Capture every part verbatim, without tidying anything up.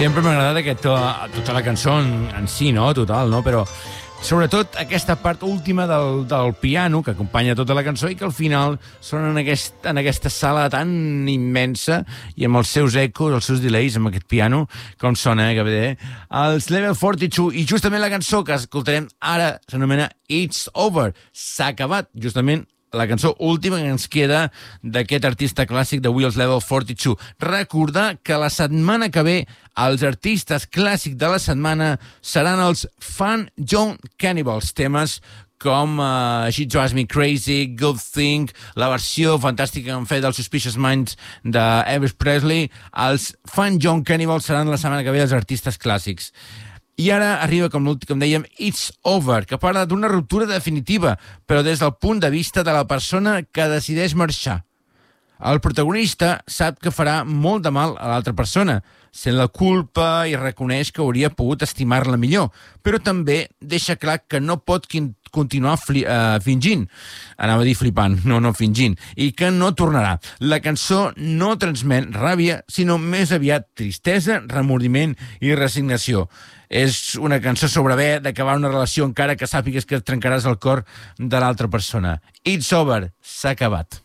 Sempre m'ha agradat aquesta, tota la cançó en, en si, no? Total, no? Però sobretot aquesta part última del, del piano que acompanya tota la cançó i que al final sona en, aquest, en aquesta sala tan immensa i amb els seus ecos, els seus delays, amb aquest piano, com sona, eh, que bé, els Level quaranta-dos, i justament la cançó que escoltarem ara s'anomena It's Over, s'ha acabat, justament la cançó última que ens queda d'aquest artista clàssic de Wheels Level quaranta-dos. Recordar que la setmana que ve els artistes clàssics de la setmana seran els Fun Young Cannibals, temes com uh, She Drives Me Crazy, Good Thing, la versió fantàstica que han fet dels Suspicious Minds d'Elvis Presley. Els Fun Young Cannibals seran la setmana que ve els artistes clàssics. I ara arriba, com, com dèiem, It's Over, que parla d'una ruptura definitiva, però des del punt de vista de la persona que decideix marxar. El protagonista sap que farà molt de mal a l'altra persona, sent la culpa i reconeix que hauria pogut estimar-la millor, però també deixa clar que no pot continuar fli, uh, fingint, anava a dir flipant, no, no fingint, i que no tornarà. La cançó no transmet ràbia, sinó més aviat tristesa, remordiment i resignació. És una cançó sobre haver d'acabar una relació encara que sàpigues que et trencaràs el cor de l'altra persona. It's over, s'ha acabat.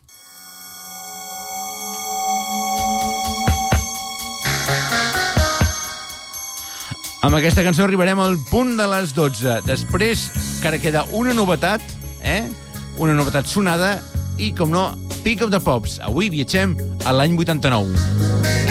Amb aquesta cançó arribarem al punt de les dotze. Després, encara queda una novetat, eh? Una novetat sonada i, com no, Pick of the Pops. Avui viatgem a l'any vuitanta-nou.